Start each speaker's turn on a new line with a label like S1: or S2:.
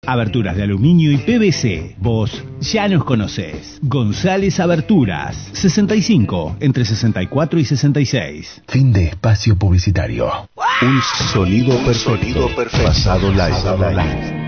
S1: Aberturas de aluminio y PVC. Vos ya nos conocés. González Aberturas. 65, entre 64 y 66.
S2: Fin de espacio publicitario.
S3: Un sonido perfecto. Pasado live.